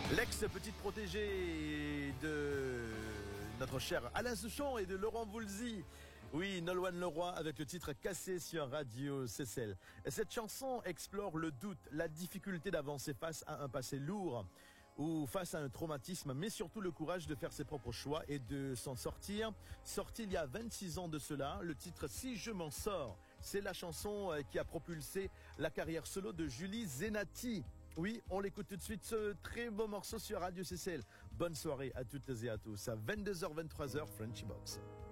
L'ex-petite protégée de notre cher Alain Souchon et de Laurent Voulzy. Oui, Nolwenn Leroy avec le titre Cassé sur Radio Seychelles. Cette chanson explore le doute, la difficulté d'avancer face à un passé lourd ou face à un traumatisme, mais surtout le courage de faire ses propres choix et de s'en sortir. Sorti il y a 26 ans de cela, le titre Si je m'en sors, c'est la chanson qui a propulsé la carrière solo de Julie Zenati. Oui, on l'écoute tout de suite, ce très beau morceau sur Radio Seychelles. Bonne soirée à toutes et à tous. À 22h, 23h, Frenchy Box.